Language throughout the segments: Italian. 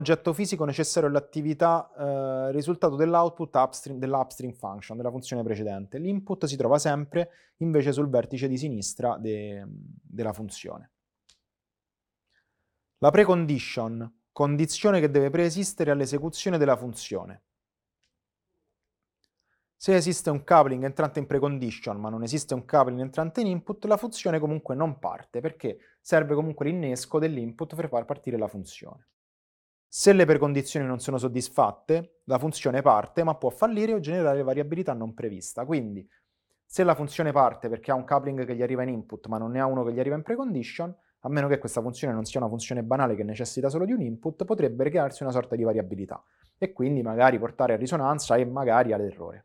oggetto fisico necessario all'attività, risultato dell'output dell'upstream function, della funzione precedente. L'input si trova sempre invece sul vertice di sinistra della funzione. La precondition, condizione che deve preesistere all'esecuzione della funzione. Se esiste un coupling entrante in precondition, ma non esiste un coupling entrante in input, la funzione comunque non parte, perché serve comunque l'innesco dell'input per far partire la funzione. Se le precondizioni non sono soddisfatte, la funzione parte, ma può fallire o generare variabilità non prevista. Quindi, se la funzione parte perché ha un coupling che gli arriva in input, ma non ne ha uno che gli arriva in precondition, a meno che questa funzione non sia una funzione banale che necessita solo di un input, potrebbe crearsi una sorta di variabilità e quindi magari portare a risonanza e magari all'errore.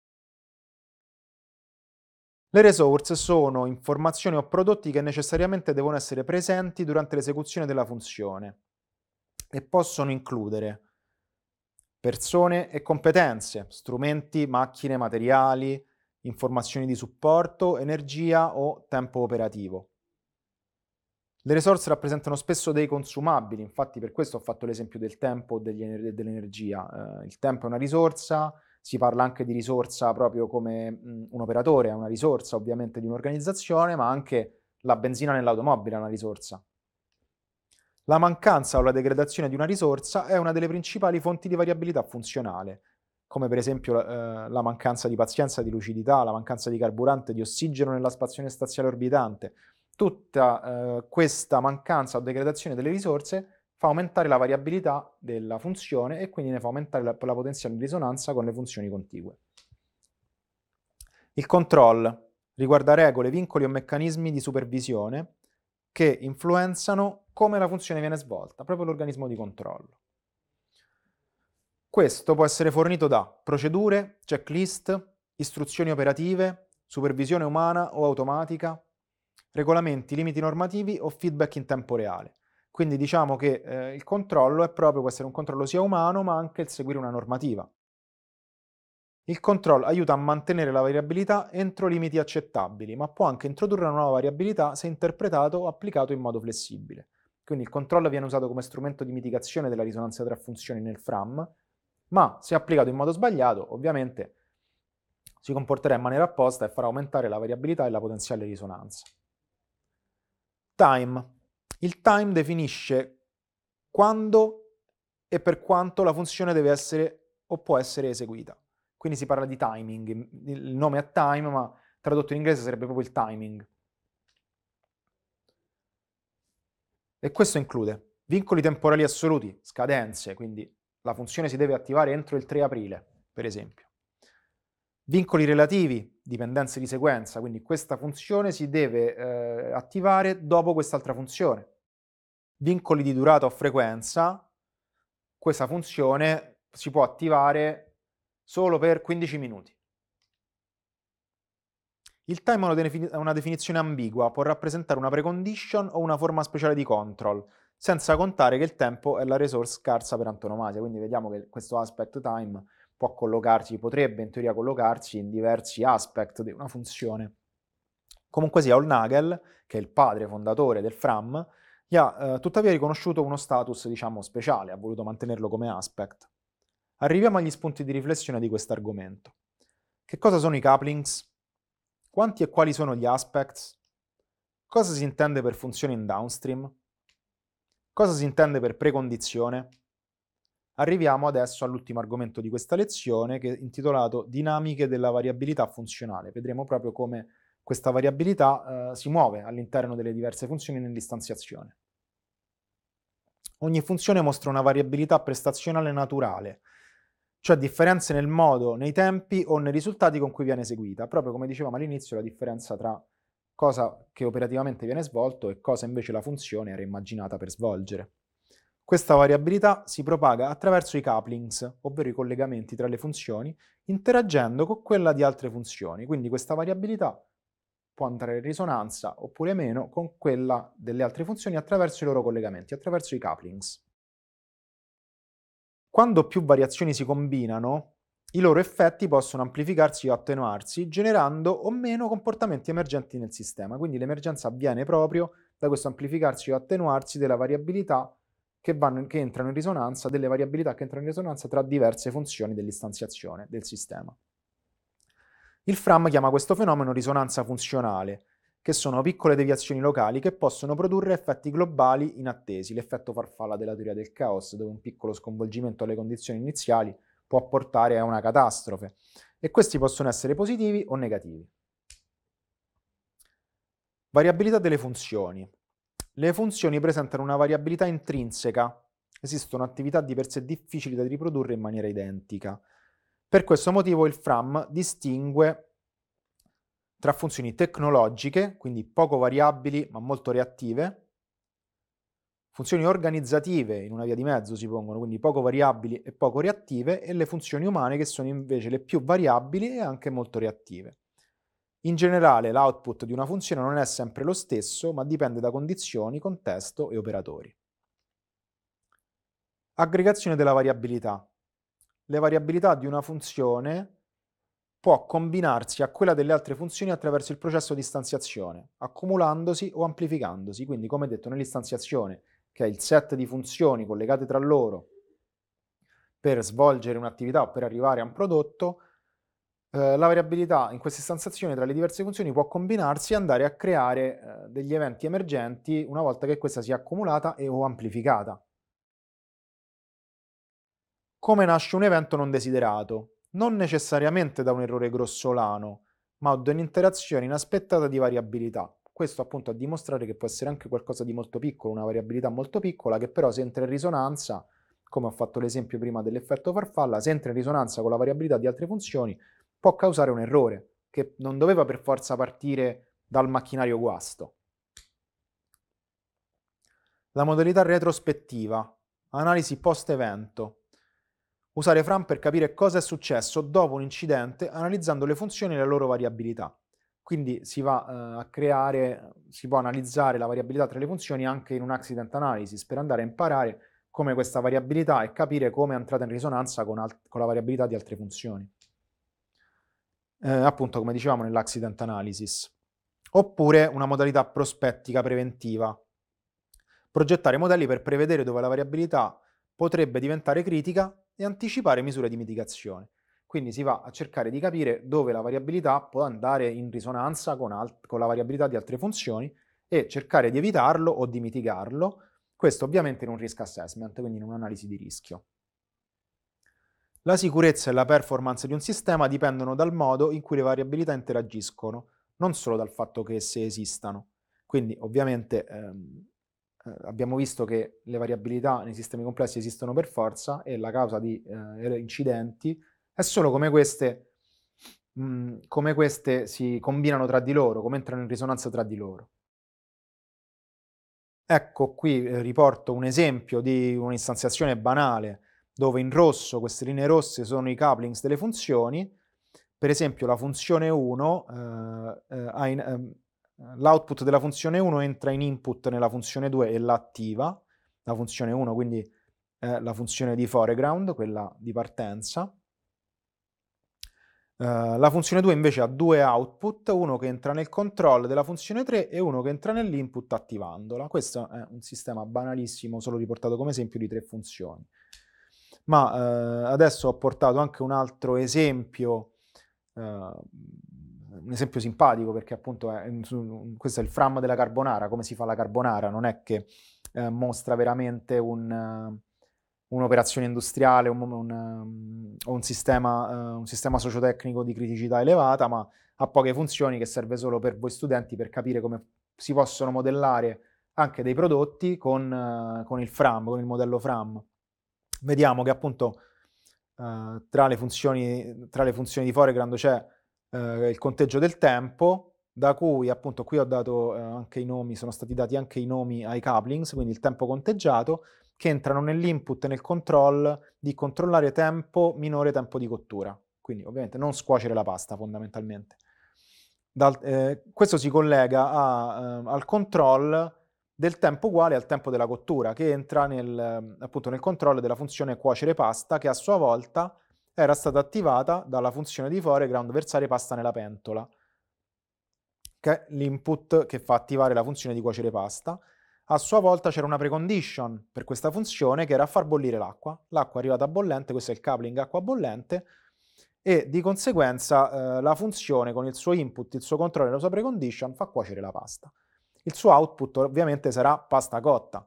Le resource sono informazioni o prodotti che necessariamente devono essere presenti durante l'esecuzione della funzione e possono includere persone e competenze, strumenti, macchine, materiali, informazioni di supporto, energia o tempo operativo. Le risorse rappresentano spesso dei consumabili, infatti per questo ho fatto l'esempio del tempo e dell'energia. Il tempo è una risorsa, si parla anche di risorsa proprio come un operatore è una risorsa ovviamente di un'organizzazione, ma anche la benzina nell'automobile è una risorsa. La mancanza o la degradazione di una risorsa è una delle principali fonti di variabilità funzionale, come per esempio la mancanza di pazienza, di lucidità, la mancanza di carburante, di ossigeno nella stazione spaziale orbitante. Tutta questa mancanza o degradazione delle risorse fa aumentare la variabilità della funzione e quindi ne fa aumentare la potenziale risonanza con le funzioni contigue. Il control riguarda regole, vincoli o meccanismi di supervisione che influenzano come la funzione viene svolta, proprio l'organismo di controllo. Questo può essere fornito da procedure, checklist, istruzioni operative, supervisione umana o automatica, regolamenti, limiti normativi o feedback in tempo reale. Quindi diciamo che il controllo può essere un controllo sia umano, ma anche il seguire una normativa. Il control aiuta a mantenere la variabilità entro limiti accettabili, ma può anche introdurre una nuova variabilità se interpretato o applicato in modo flessibile. Quindi il controllo viene usato come strumento di mitigazione della risonanza tra funzioni nel FRAM, ma se applicato in modo sbagliato, ovviamente si comporterà in maniera opposta e farà aumentare la variabilità e la potenziale risonanza. Time. Il time definisce quando e per quanto la funzione deve essere o può essere eseguita. Quindi si parla di timing. Il nome è time, ma tradotto in inglese sarebbe proprio il timing. E questo include vincoli temporali assoluti, scadenze, quindi la funzione si deve attivare entro il 3 aprile, per esempio. Vincoli relativi, dipendenze di sequenza, quindi questa funzione si deve attivare dopo quest'altra funzione. Vincoli di durata o frequenza, questa funzione si può attivare solo per 15 minuti. Il time è una definizione ambigua, può rappresentare una precondition o una forma speciale di control, senza contare che il tempo è la resource scarsa per antonomasia, quindi vediamo che questo aspect time potrebbe in teoria collocarsi in diversi aspect di una funzione. Comunque sia, Hollnagel, che è il padre fondatore del FRAM, gli ha tuttavia riconosciuto uno status, diciamo, speciale, ha voluto mantenerlo come aspect. Arriviamo agli spunti di riflessione di questo argomento. Che cosa sono i couplings? Quanti e quali sono gli aspects? Cosa si intende per funzione in downstream? Cosa si intende per precondizione? Arriviamo adesso all'ultimo argomento di questa lezione, che è intitolato Dinamiche della variabilità funzionale. Vedremo proprio come questa variabilità si muove all'interno delle diverse funzioni nell'istanziazione. Ogni funzione mostra una variabilità prestazionale naturale, cioè differenze nel modo, nei tempi o nei risultati con cui viene eseguita, proprio come dicevamo all'inizio, la differenza tra cosa che operativamente viene svolto e cosa invece la funzione era immaginata per svolgere. Questa variabilità si propaga attraverso i couplings, ovvero i collegamenti tra le funzioni, interagendo con quella di altre funzioni, quindi questa variabilità può entrare in risonanza oppure meno con quella delle altre funzioni attraverso i loro collegamenti, attraverso i couplings. Quando più variazioni si combinano, i loro effetti possono amplificarsi o attenuarsi, generando o meno comportamenti emergenti nel sistema. Quindi l'emergenza avviene proprio da questo amplificarsi o attenuarsi della variabilità che entrano in risonanza, delle variabilità che entrano in risonanza tra diverse funzioni dell'istanziazione del sistema. Il Fram chiama questo fenomeno risonanza funzionale, che sono piccole deviazioni locali che possono produrre effetti globali inattesi, l'effetto farfalla della teoria del caos, dove un piccolo sconvolgimento alle condizioni iniziali può portare a una catastrofe, e questi possono essere positivi o negativi. Variabilità delle funzioni. Le funzioni presentano una variabilità intrinseca. Esistono attività di per sé difficili da riprodurre in maniera identica. Per questo motivo il Fram distingue tra funzioni tecnologiche, quindi poco variabili ma molto reattive, funzioni organizzative in una via di mezzo si pongono, quindi poco variabili e poco reattive, e le funzioni umane che sono invece le più variabili e anche molto reattive. In generale l'output di una funzione non è sempre lo stesso, ma dipende da condizioni, contesto e operatori. Aggregazione della variabilità. Le variabilità di una funzione può combinarsi a quella delle altre funzioni attraverso il processo di istanziazione, accumulandosi o amplificandosi. Quindi, come detto, nell'istanziazione, che è il set di funzioni collegate tra loro per svolgere un'attività o per arrivare a un prodotto, la variabilità in questa istanziazione tra le diverse funzioni può combinarsi e andare a creare degli eventi emergenti una volta che questa sia accumulata o amplificata. Come nasce un evento non desiderato? Non necessariamente da un errore grossolano, ma da un'interazione inaspettata di variabilità. Questo appunto a dimostrare che può essere anche qualcosa di molto piccolo, una variabilità molto piccola, che però se entra in risonanza, come ho fatto l'esempio prima dell'effetto farfalla, se entra in risonanza con la variabilità di altre funzioni, può causare un errore, che non doveva per forza partire dal macchinario guasto. La modalità retrospettiva, analisi post-evento. Usare Fram per capire cosa è successo dopo un incidente analizzando le funzioni e le loro variabilità. Quindi si va a creare, si può analizzare la variabilità tra le funzioni anche in un accident analysis per andare a imparare come questa variabilità e capire come è entrata in risonanza con la variabilità di altre funzioni. Appunto, come dicevamo nell'accident analysis. Oppure una modalità prospettica preventiva. Progettare modelli per prevedere dove la variabilità potrebbe diventare critica e anticipare misure di mitigazione. Quindi si va a cercare di capire dove la variabilità può andare in risonanza con la variabilità di altre funzioni e cercare di evitarlo o di mitigarlo, questo ovviamente in un risk assessment, quindi in un'analisi di rischio. La sicurezza e la performance di un sistema dipendono dal modo in cui le variabilità interagiscono, non solo dal fatto che esse esistano. Quindi ovviamente abbiamo visto che le variabilità nei sistemi complessi esistono per forza e la causa di incidenti è solo come queste si combinano tra di loro, come entrano in risonanza tra di loro. Ecco qui riporto un esempio di un'istanziazione banale, dove in rosso queste linee rosse sono i couplings delle funzioni. Per esempio la funzione 1 l'output della funzione 1 entra in input nella funzione 2 e la attiva. La funzione 1 quindi è la funzione di foreground, quella di partenza. La funzione 2 invece ha due output, uno che entra nel control della funzione 3 e uno che entra nell'input attivandola. Questo è un sistema banalissimo, solo riportato come esempio di 3 funzioni. Ma adesso ho portato anche un altro esempio, un esempio simpatico perché appunto questo è il Fram della carbonara, come si fa la carbonara, non è che mostra veramente un'operazione industriale o un sistema sociotecnico di criticità elevata, ma ha poche funzioni che serve solo per voi studenti per capire come si possono modellare anche dei prodotti con il Fram, con il modello Fram. Vediamo che appunto tra le funzioni di foreground c'è il conteggio del tempo, da cui appunto qui ho dato anche i nomi, sono stati dati anche i nomi ai couplings, quindi il tempo conteggiato, che entrano nell'input e nel control di controllare tempo minore tempo di cottura. Quindi ovviamente non scuocere la pasta fondamentalmente. Questo si collega al control del tempo uguale al tempo della cottura, che entra appunto nel controllo della funzione cuocere pasta, che a sua volta era stata attivata dalla funzione di foreground versare pasta nella pentola, che è l'input che fa attivare la funzione di cuocere pasta. A sua volta c'era una precondition per questa funzione che era far bollire l'acqua. L'acqua è arrivata bollente, questo è il coupling acqua bollente, e di conseguenza la funzione con il suo input, il suo controller e la sua precondition fa cuocere la pasta. Il suo output ovviamente sarà pasta cotta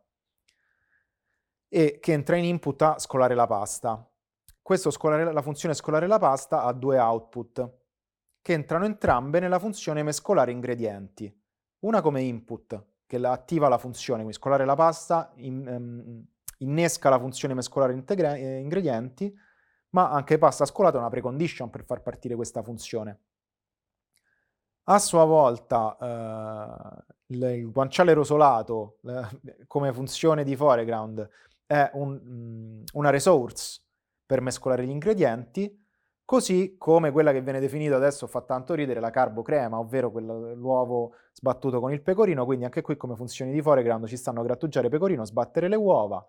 e che entra in input a scolare la pasta. La funzione scolare la pasta ha due output che entrano entrambe nella funzione mescolare ingredienti. Una come input, che attiva la funzione, quindi scolare la pasta, innesca la funzione mescolare ingredienti, ma anche pasta scolata è una precondition per far partire questa funzione. A sua volta il guanciale rosolato come funzione di foreground è una resource per mescolare gli ingredienti, così come quella che viene definita adesso fa tanto ridere la carbocrema, ovvero l'uovo sbattuto con il pecorino, quindi anche qui come funzioni di foreground ci stanno a grattugiare pecorino, sbattere le uova.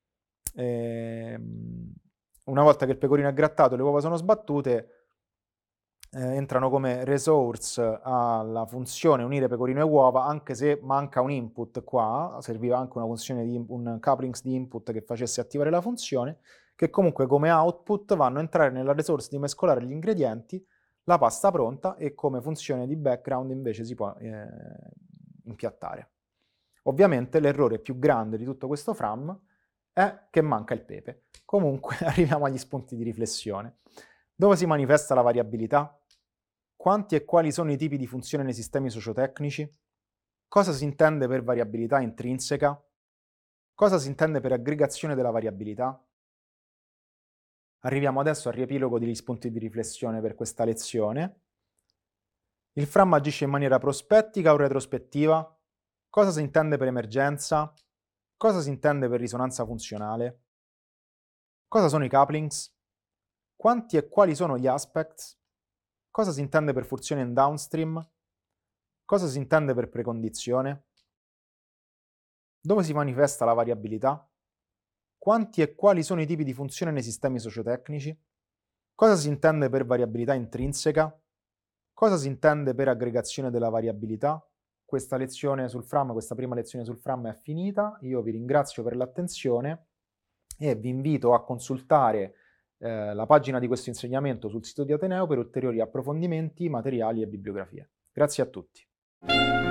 Una volta che il pecorino è grattato e le uova sono sbattute, entrano come resource alla funzione unire pecorino e uova, anche se manca un input qua, serviva anche una funzione un couplings di input che facesse attivare la funzione, che comunque come output vanno a entrare nella resource di mescolare gli ingredienti, la pasta pronta, e come funzione di background invece si può impiattare. Ovviamente l'errore più grande di tutto questo from è che manca il pepe. Comunque arriviamo agli spunti di riflessione. Dove si manifesta la variabilità? Quanti e quali sono i tipi di funzione nei sistemi sociotecnici? Cosa si intende per variabilità intrinseca? Cosa si intende per aggregazione della variabilità? Arriviamo adesso al riepilogo degli spunti di riflessione per questa lezione. Il from agisce in maniera prospettica o retrospettiva? Cosa si intende per emergenza? Cosa si intende per risonanza funzionale? Cosa sono i couplings? Quanti e quali sono gli aspects? Cosa si intende per funzione in downstream? Cosa si intende per precondizione? Dove si manifesta la variabilità? Quanti e quali sono i tipi di funzione nei sistemi sociotecnici? Cosa si intende per variabilità intrinseca? Cosa si intende per aggregazione della variabilità? Questa lezione sul from, questa prima lezione sul from è finita. Io vi ringrazio per l'attenzione e vi invito a consultare la pagina di questo insegnamento sul sito di Ateneo per ulteriori approfondimenti, materiali e bibliografie. Grazie a tutti.